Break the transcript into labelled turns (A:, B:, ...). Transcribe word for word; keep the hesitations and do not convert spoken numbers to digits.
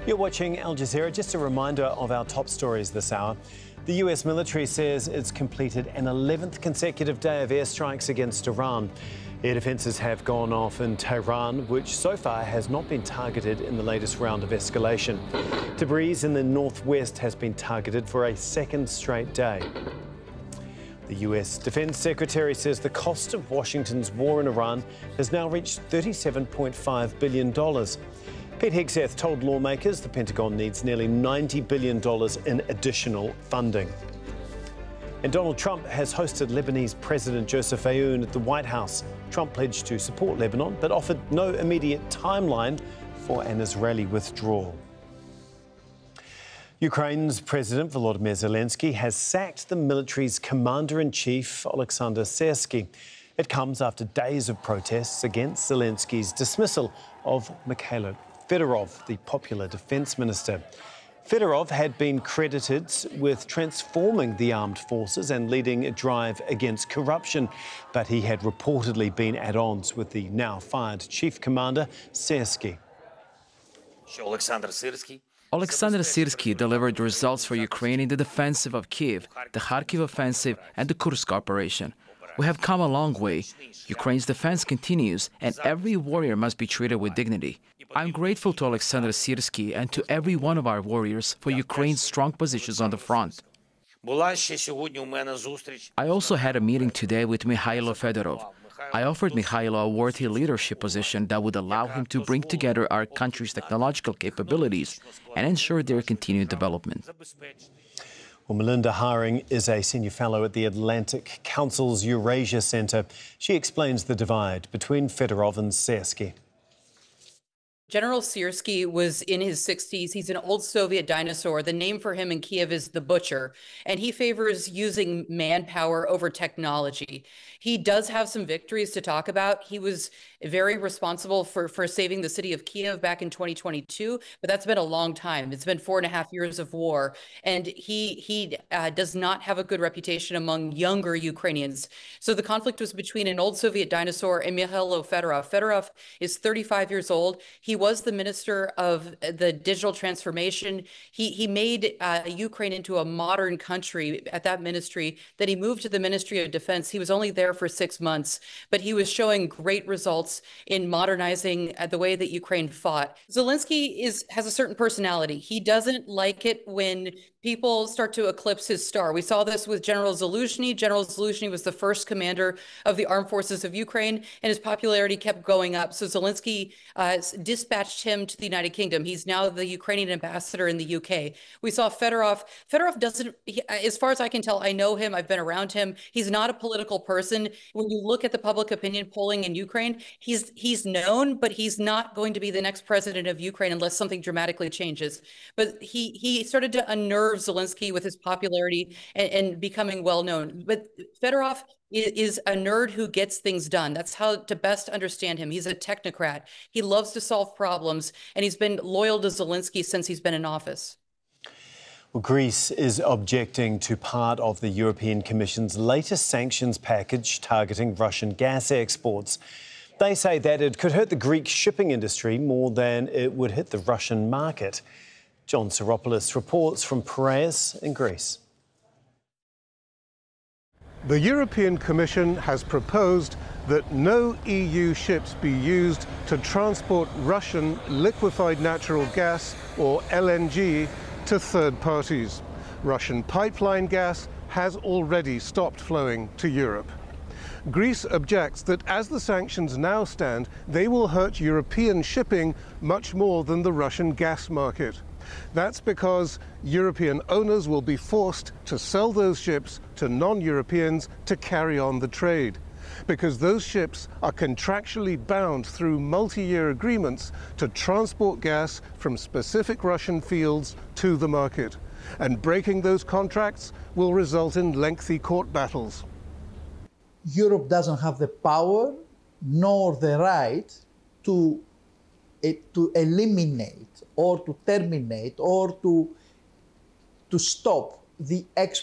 A: You're watching Al Jazeera. Just a reminder of our top stories this hour. The U S military says it's completed an eleventh consecutive day of airstrikes against Iran. Air defences have gone off in Tehran, which so far has not been targeted in the latest round of escalation. Tabriz in the northwest has been targeted for a second straight day. The U S Defense Secretary says the cost of Washington's war in Iran has now reached thirty-seven point five billion dollars. Pete Hegseth told lawmakers the Pentagon needs nearly ninety billion dollars in additional funding. And Donald Trump has hosted Lebanese President Joseph Aoun at the White House. Trump pledged to support Lebanon, but offered no immediate timeline for an Israeli withdrawal. Ukraine's President Volodymyr Zelensky has sacked the military's commander-in-chief, Oleksandr Syrsky. It comes after days of protests against Zelensky's dismissal of Mikhailo Fedorov, the popular defence minister. Fedorov had been credited with transforming the armed forces and leading a drive against corruption, but he had reportedly been at odds with the now-fired chief commander, Syrsky.
B: Oleksandr Syrsky
C: Oleksandr Syrsky delivered results for Ukraine in the defensive of Kiev, the Kharkiv offensive and the Kursk operation. We have come a long way. Ukraine's defense continues, and every warrior must be treated with dignity. I'm grateful to Oleksandr Syrsky and to every one of our warriors for Ukraine's strong positions on the front. I also had a meeting today with Mikhailo Fedorov. I offered Mikhailo a worthy leadership position that would allow him to bring together our country's technological capabilities and ensure their continued development.
A: Well, Melinda Haring is a senior fellow at the Atlantic Council's Eurasia Centre. She explains the divide between Fedorov and Syrsky.
D: General Syrsky was in his sixties. He's an old Soviet dinosaur. The name for him in Kiev is the Butcher, and he favors using manpower over technology. He does have some victories to talk about. He was very responsible for, for saving the city of Kiev back in twenty twenty-two, but that's been a long time. It's been four and a half years of war, and he, he uh, does not have a good reputation among younger Ukrainians. So the conflict was between an old Soviet dinosaur and Mikhailo Fedorov. Fedorov is thirty-five years old. He was the minister of the digital transformation. He, he made uh, Ukraine into a modern country at that ministry. Then he moved to the Ministry of Defense. He was only there for six months, but he was showing great results in modernizing the way that Ukraine fought. Zelensky is has a certain personality. He doesn't like it when people start to eclipse his star. We saw this with General Zaluzhny. General Zaluzhny was the first commander of the armed forces of Ukraine, and his popularity kept going up. So Zelensky uh, dispatched him to the United Kingdom. He's now the Ukrainian ambassador in the U K. We saw Fedorov. Fedorov doesn't, he, as far as I can tell, I know him, I've been around him. He's not a political person. When you look at the public opinion polling in Ukraine, he's he's known, but he's not going to be the next president of Ukraine unless something dramatically changes. But he he started to unnerve Zelensky with his popularity and, and becoming well known. But Fedorov is, is a nerd who gets things done. That's how to best understand him. He's a technocrat. He loves to solve problems, and he's been loyal to Zelensky since he's been in office.
A: Well, Greece is objecting to part of the European Commission's latest sanctions package targeting Russian gas exports. They say that it could hurt the Greek shipping industry more than it would hit the Russian market. John Soropoulos reports from Piraeus in Greece.
E: The European Commission has proposed that no E U ships be used to transport Russian liquefied natural gas, or L N G, to third parties. Russian pipeline gas has already stopped flowing to Europe. Greece objects that as the sanctions now stand, they will hurt European shipping much more than the Russian gas market. That's because European owners will be forced to sell those ships to non-Europeans to carry on the trade, because those ships are contractually bound through multi-year agreements to transport gas from specific Russian fields to the market. And breaking those contracts will result in lengthy court battles.
F: Europe doesn't have the power nor the right to, uh, to eliminate or to terminate or to, to stop the export